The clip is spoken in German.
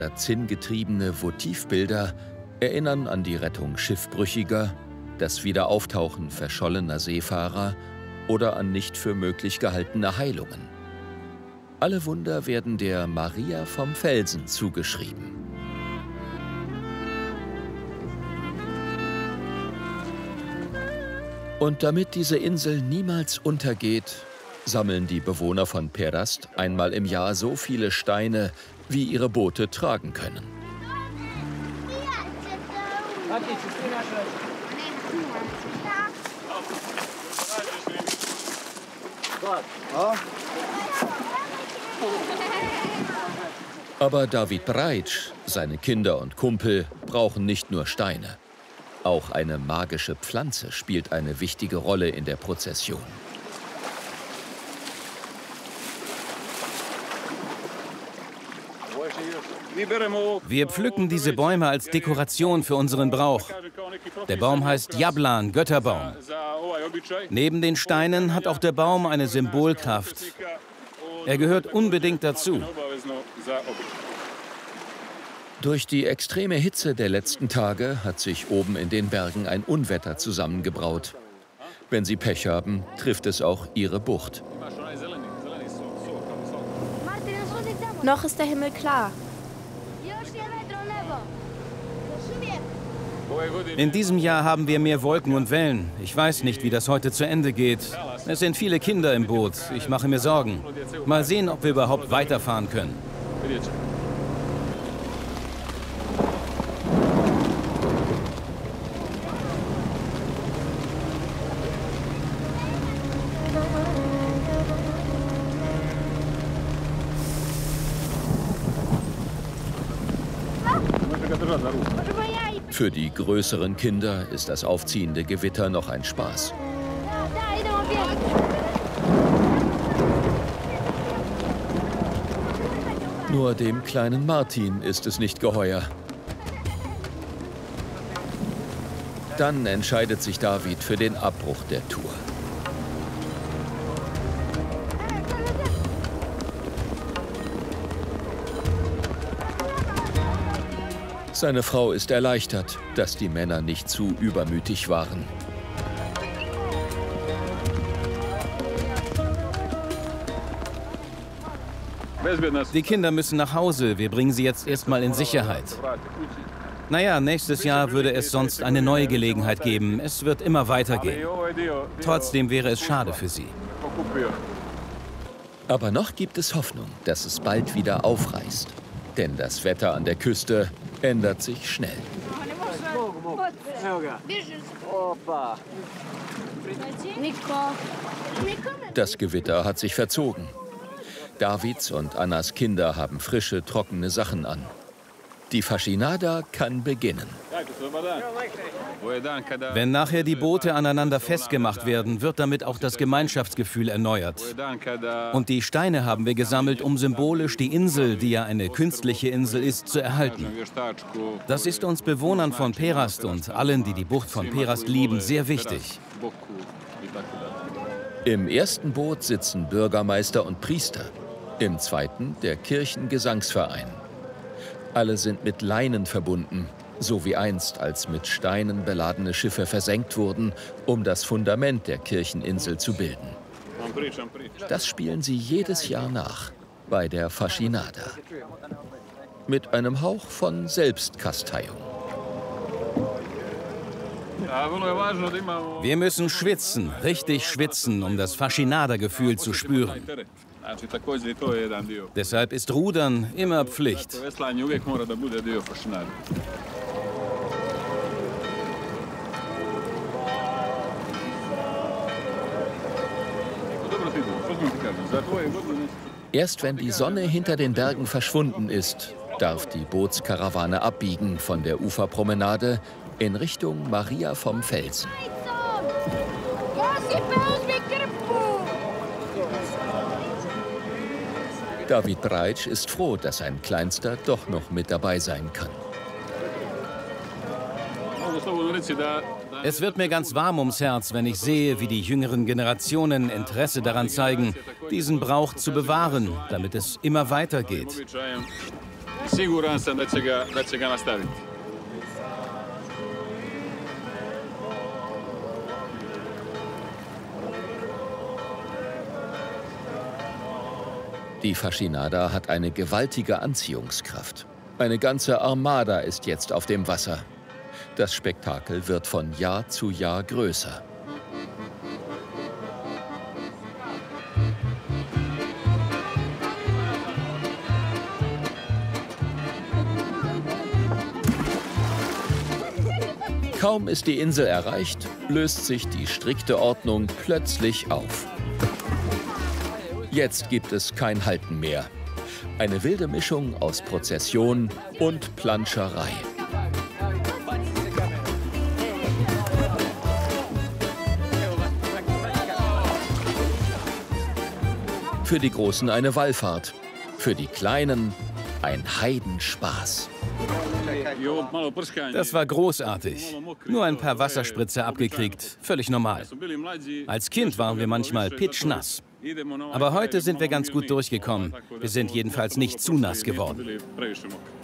Zinngetriebene Votivbilder erinnern an die Rettung Schiffbrüchiger, das Wiederauftauchen verschollener Seefahrer oder an nicht für möglich gehaltene Heilungen. Alle Wunder werden der Maria vom Felsen zugeschrieben. Und damit diese Insel niemals untergeht, sammeln die Bewohner von Perast einmal im Jahr so viele Steine, wie ihre Boote tragen können. Aber David Brajic, seine Kinder und Kumpel brauchen nicht nur Steine. Auch eine magische Pflanze spielt eine wichtige Rolle in der Prozession. Wir pflücken diese Bäume als Dekoration für unseren Brauch. Der Baum heißt Jablan, Götterbaum. Neben den Steinen hat auch der Baum eine Symbolkraft. Er gehört unbedingt dazu. Durch die extreme Hitze der letzten Tage hat sich oben in den Bergen ein Unwetter zusammengebraut. Wenn sie Pech haben, trifft es auch ihre Bucht. Noch ist der Himmel klar. In diesem Jahr haben wir mehr Wolken und Wellen. Ich weiß nicht, wie das heute zu Ende geht. Es sind viele Kinder im Boot. Ich mache mir Sorgen. Mal sehen, ob wir überhaupt weiterfahren können. Für die größeren Kinder ist das aufziehende Gewitter noch ein Spaß. Nur dem kleinen Martin ist es nicht geheuer. Dann entscheidet sich David für den Abbruch der Tour. Seine Frau ist erleichtert, dass die Männer nicht zu übermütig waren. Die Kinder müssen nach Hause. Wir bringen sie jetzt erstmal in Sicherheit. Naja, nächstes Jahr würde es sonst eine neue Gelegenheit geben. Es wird immer weitergehen. Trotzdem wäre es schade für sie. Aber noch gibt es Hoffnung, dass es bald wieder aufreißt. Denn das Wetter an der Küste ändert sich schnell. Das Gewitter hat sich verzogen. Davids und Annas Kinder haben frische, trockene Sachen an. Die Faxinada kann beginnen. Wenn nachher die Boote aneinander festgemacht werden, wird damit auch das Gemeinschaftsgefühl erneuert. Und die Steine haben wir gesammelt, um symbolisch die Insel, die ja eine künstliche Insel ist, zu erhalten. Das ist uns Bewohnern von Perast und allen, die die Bucht von Perast lieben, sehr wichtig. Im ersten Boot sitzen Bürgermeister und Priester, im zweiten der Kirchengesangsverein. Alle sind mit Leinen verbunden, so wie einst, als mit Steinen beladene Schiffe versenkt wurden, um das Fundament der Kircheninsel zu bilden. Das spielen sie jedes Jahr nach, bei der Faxinada. Mit einem Hauch von Selbstkasteiung. Wir müssen schwitzen, richtig schwitzen, um das Faxinada-Gefühl zu spüren. Deshalb ist Rudern immer Pflicht. Erst wenn die Sonne hinter den Bergen verschwunden ist, darf die Bootskarawane abbiegen von der Uferpromenade in Richtung Maria vom Felsen. David Brajic ist froh, dass sein Kleinster doch noch mit dabei sein kann. Es wird mir ganz warm ums Herz, wenn ich sehe, wie die jüngeren Generationen Interesse daran zeigen, diesen Brauch zu bewahren, damit es immer weitergeht. Siguran sam da će ga nastaviti. Die Faschinada hat eine gewaltige Anziehungskraft. Eine ganze Armada ist jetzt auf dem Wasser. Das Spektakel wird von Jahr zu Jahr größer. Kaum ist die Insel erreicht, löst sich die strikte Ordnung plötzlich auf. Jetzt gibt es kein Halten mehr. Eine wilde Mischung aus Prozession und Planscherei. Für die Großen eine Wallfahrt, für die Kleinen ein Heidenspaß. Das war großartig. Nur ein paar Wasserspritzer abgekriegt, völlig normal. Als Kind waren wir manchmal pitschnass. Aber heute sind wir ganz gut durchgekommen. Wir sind jedenfalls nicht zu nass geworden.